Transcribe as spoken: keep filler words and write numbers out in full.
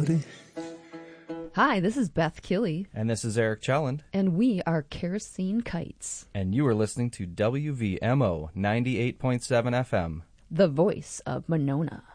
Killy. Hi, this is Beth Killy. And this is Eric Chelland. And we are Kerosene Kites. And you are listening to W V M O ninety-eight point seven F M. The voice of Monona.